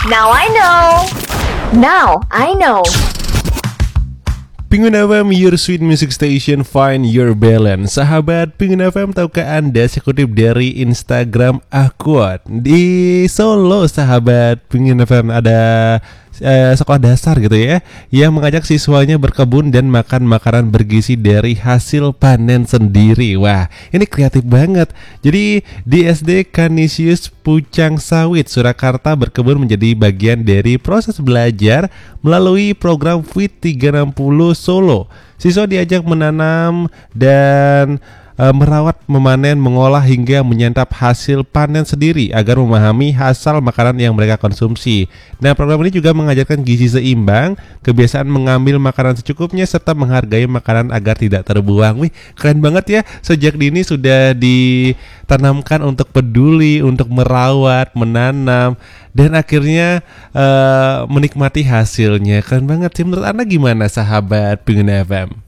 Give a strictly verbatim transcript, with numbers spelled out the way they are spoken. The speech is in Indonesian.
Now I know. Now I know. Pengguna F M, your sweet music station, find your balance. Sahabat Pengguna F M, tahukah Anda, saya kutip dari Instagram Akuat di Solo, sahabat Pengguna F M, ada eh, sekolah dasar gitu ya, yang mengajak siswanya berkebun dan makan makanan bergizi dari hasil panen sendiri. Wah, ini kreatif banget. Jadi di S D Canisius Pucang Sawit, Surakarta, berkebun menjadi bagian dari proses belajar melalui program F I T tiga enam nol Solo. Siswa diajak menanam dan e, merawat, memanen, mengolah hingga menyantap hasil panen sendiri agar memahami asal makanan yang mereka konsumsi. Nah, program ini juga mengajarkan gizi seimbang, kebiasaan mengambil makanan secukupnya, serta menghargai makanan agar tidak terbuang. Wih, keren banget ya. Sejak dini sudah ditanamkan untuk peduli, untuk merawat, menanam, dan akhirnya uh, menikmati hasilnya. Keren banget sih. Menurut Anda gimana, sahabat Pengguna F M?